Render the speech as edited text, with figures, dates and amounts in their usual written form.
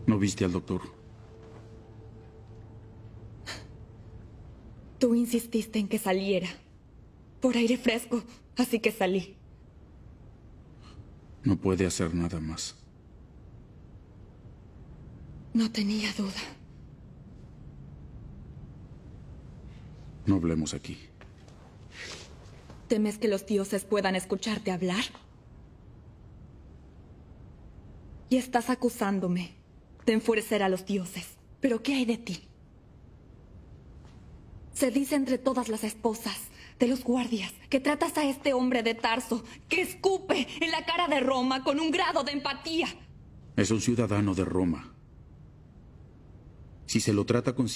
¿No viste al doctor? Tú insististe en que saliera. Por aire fresco, así que salí. No puede hacer nada más. No tenía duda. No hablemos aquí. ¿Temes que los dioses puedan escucharte hablar? Y estás acusándome de enfurecer a los dioses. ¿Pero qué hay de ti? Se dice entre todas las esposas de los guardias que tratas a este hombre de Tarso, que escupe en la cara de Roma con un grado de empatía. Es un ciudadano de Roma. Si se lo trata con